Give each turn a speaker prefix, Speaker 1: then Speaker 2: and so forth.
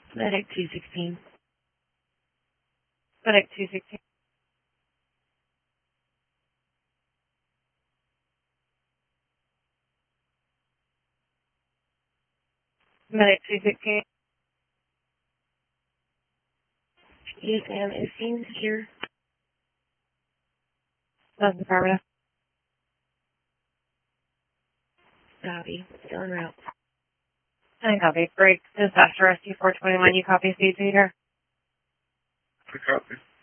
Speaker 1: Medic 216.
Speaker 2: Medic 216. Medic 216.
Speaker 1: Yes, ma'am. Is Seams here?
Speaker 2: That's affirmative.
Speaker 1: Copy. Still en route.
Speaker 2: I copy. Break. Dispatcher ST 421. You copy, Speed Peter?
Speaker 3: I copy.